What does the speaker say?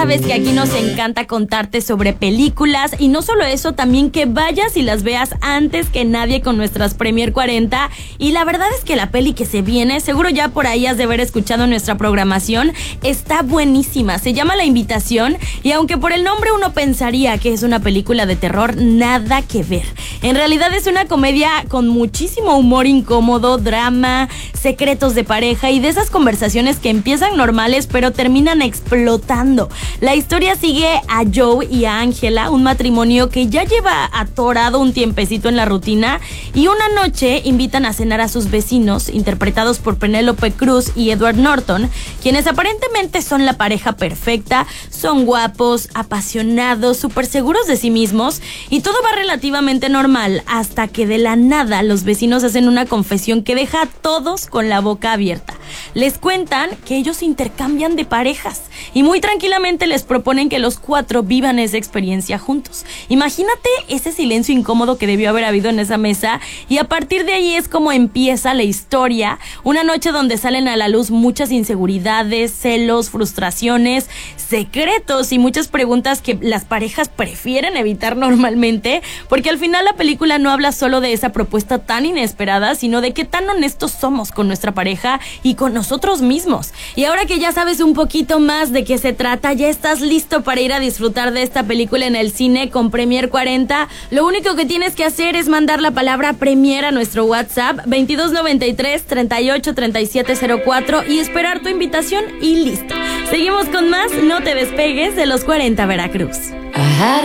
Sabes que aquí nos encanta contarte sobre películas y no solo eso, también que vayas y las veas antes que nadie con nuestras Premier 40. Y la verdad es que la peli que se viene, seguro ya por ahí has de haber escuchado nuestra programación, está buenísima. Se llama La Invitación y aunque por el nombre uno pensaría que es una película de terror, nada que ver. En realidad es una comedia con muchísimo humor incómodo, drama, secretos de pareja y de esas conversaciones que empiezan normales pero terminan explotando. La historia sigue a Joe y a Ángela, un matrimonio que ya lleva atorado un tiempecito en la rutina, y una noche invitan a cenar a sus vecinos, interpretados por Penélope Cruz y Edward Norton, quienes aparentemente son la pareja perfecta, son guapos, apasionados, súper seguros de sí mismos, y todo va relativamente normal hasta que de la nada los vecinos hacen una confesión que deja a todos con la boca abierta. Les cuentan que ellos intercambian de parejas y muy tranquilamente les proponen que los 4 vivan esa experiencia juntos. Imagínate ese silencio incómodo que debió haber habido en esa mesa, y a partir de ahí es como empieza la historia. Una noche donde salen a la luz muchas inseguridades, celos, frustraciones, secretos y muchas preguntas que las parejas prefieren evitar normalmente, porque al final la película no habla solo de esa propuesta tan inesperada, sino de qué tan honestos somos con nuestra pareja y con nosotros mismos. Y ahora que ya sabes un poquito más de qué se trata, ya estás listo para ir a disfrutar de esta película en el cine con Premier 40. Lo único que tienes que hacer es mandar la palabra Premier a nuestro WhatsApp 2293 38 37 04 y esperar tu invitación y listo. Seguimos con más, no te despegues de los 40 Veracruz.